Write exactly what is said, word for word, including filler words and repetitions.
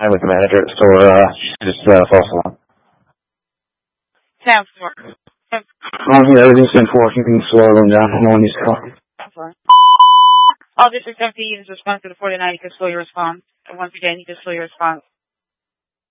I'm with the manager at the store. Uh, just uh, false alarm. ten four. Um, yeah, everything's ten four. You can slow them down. No one needs to call. All district empty units respond to the forty-nine. You can slow your response. And once again, you can slow your response.